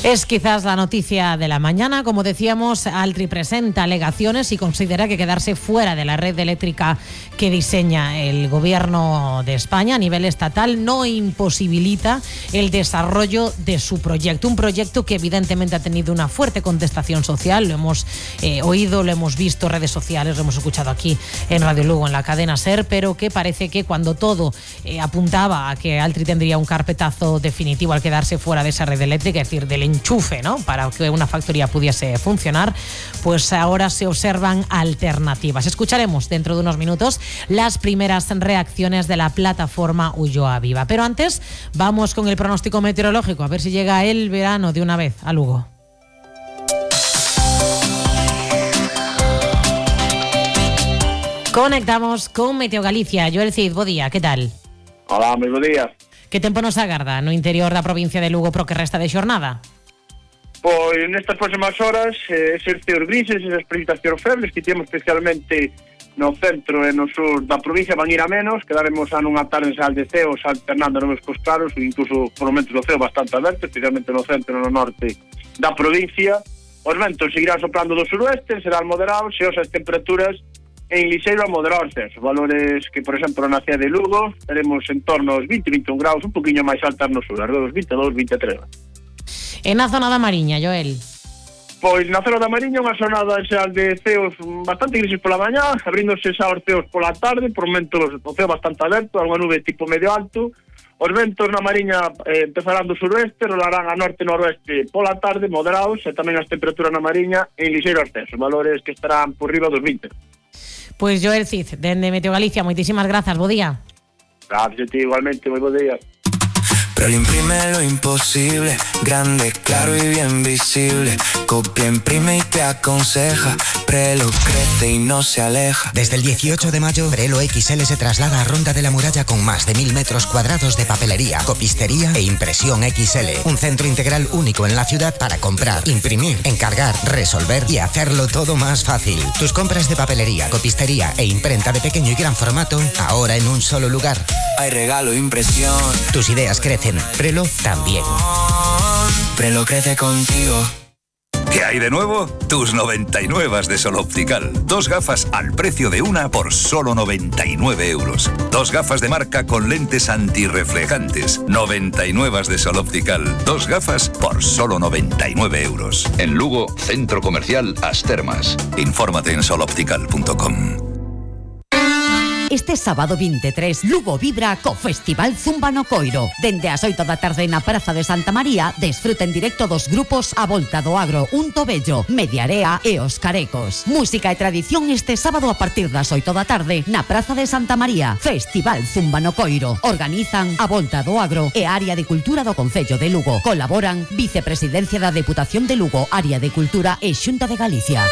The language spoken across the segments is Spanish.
Es quizás la noticia de la mañana. Como decíamos, Altri presenta alegaciones y considera que quedarse fuera de la red eléctrica que diseña el Gobierno de España a nivel estatal no imposibilita el desarrollo de su proyecto. Un proyecto que evidentemente ha tenido una fuerte contestación social. Lo hemos oído, lo hemos visto en redes sociales, lo hemos escuchado aquí en Radio Lugo, en la cadena SER, pero que parece que cuando todo apuntaba a que Altri tendría un carpetazo definitivo al quedarse fuera de esa red eléctrica, es decir, del enchufe, ¿no?, para que una factoría pudiese funcionar, pues ahora se observan alternativas. Escucharemos dentro de unos minutos las primeras reacciones de la plataforma Ulloa Viva. Pero antes vamos con el pronóstico meteorológico, a ver si llega el verano de una vez a Lugo. Conectamos con Meteo Galicia. Joel Cid, bo día, que tal? Hola, moi bo día. Que tempo nos agarda no interior da provincia de Lugo pro que resta de xornada? Pois nestas próximas horas, eses ceos grises, esas precipitacións febles que temos especialmente no centro e no sur da provincia van ir a menos, quedaremos a nunha tarde de ceos alternando nubes cos claros, incluso por momentos o ceo bastante aberto, especialmente no centro e no norte da provincia. Os ventos seguirán soplando do suroeste, serán moderados e as temperaturas en lixeiro a moderado ascenso. Valores que, por exemplo, na cidade de Lugo teremos en torno aos 20-21 graus, un poquinho máis altas no sur, alrededor dos 22-23. En a zona da Mariña, Joel? Pois na zona da Mariña unha xornada de ceos bastante grises pola mañá, abríndose xa os ceos pola tarde, por momentos o ceo bastante aberto, algunha nube tipo medio alto. Os ventos na Mariña empezarán do suroeste, rolarán a norte e noroeste pola tarde, moderados, e tamén as temperaturas na Mariña en lixeiro ascenso, valores que estarán por riba dos 20. Pois Joel Cid, dende Meteo Galicia, moitísimas grazas, bo día. Gracias a ti, igualmente, moi bo día. Prelo imprime lo imposible, grande, claro y bien visible. Copia, imprime y te aconseja. Prelo crece y no se aleja. Desde el 18 de mayo, Prelo XL se traslada a Ronda de la Muralla con más de 1000 metros cuadrados de papelería, copistería e impresión XL. Un centro integral único en la ciudad para comprar, imprimir, encargar, resolver y hacerlo todo más fácil. Tus compras de papelería, copistería e imprenta de pequeño y gran formato, ahora en un solo lugar. Hay regalo, impresión. Tus ideas crecen, Prelo también. Prelo crece contigo. ¿Qué hay de nuevo? Tus 99 de Sol Optical. 2 gafas al precio de una por solo 99 euros. 2 gafas de marca con lentes antirreflejantes. 99 de Sol Optical. 2 gafas por solo 99 euros. En Lugo, Centro Comercial As Termas. Infórmate en soloptical.com. Este sábado 23, Lugo vibra co Festival Zumba no Coiro. Dende as 8 da tarde na Praza de Santa María, desfruta en directo dos grupos A Volta do Agro, Un Tobello, Mediarea e Os Carecos. Música e tradición este sábado a partir das 8 da tarde na Praza de Santa María. Festival Zumba no Coiro. Organizan A Volta do Agro e a Área de Cultura do Concello de Lugo. Colaboran Vicepresidencia da Deputación de Lugo, Área de Cultura e Xunta de Galicia.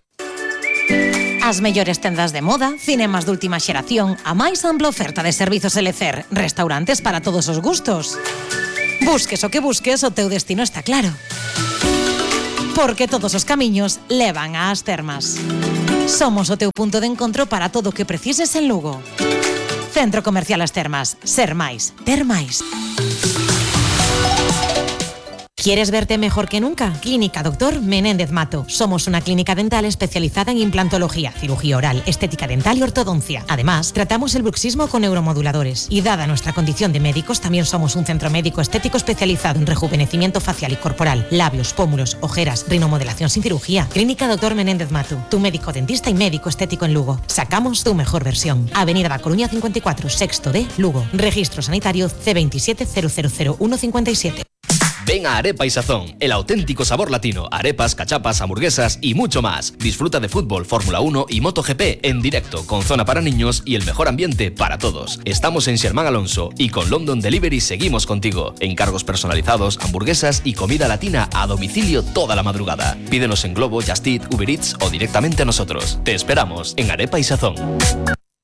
As mellores tendas de moda, cinemas de última xeración, a máis ampla oferta de servizos Elecer, restaurantes para todos os gustos. Busques o que busques, o teu destino está claro. Porque todos os camiños levan ás Termas. Somos o teu punto de encontro para todo o que precises en Lugo. Centro Comercial As Termas. Ser máis, ter máis. ¿Quieres verte mejor que nunca? Clínica Dr. Menéndez Mato. Somos una clínica dental especializada en implantología, cirugía oral, estética dental y ortodoncia. Además, tratamos el bruxismo con neuromoduladores. Y dada nuestra condición de médicos, también somos un centro médico estético especializado en rejuvenecimiento facial y corporal, labios, pómulos, ojeras, rinomodelación sin cirugía. Clínica Dr. Menéndez Mato. Tu médico dentista y médico estético en Lugo. Sacamos tu mejor versión. Avenida da Coruña 54, sexto D, Lugo. Registro sanitario C27 000157. Ven a Arepa y Sazón, el auténtico sabor latino. Arepas, cachapas, hamburguesas y mucho más. Disfruta de fútbol, Fórmula 1 y MotoGP en directo, con zona para niños y el mejor ambiente para todos. Estamos en Sherman Alonso y con London Delivery seguimos contigo. Encargos personalizados, hamburguesas y comida latina a domicilio toda la madrugada. Pídenos en Globo, Just Eat, Uber Eats o directamente a nosotros. Te esperamos en Arepa y Sazón.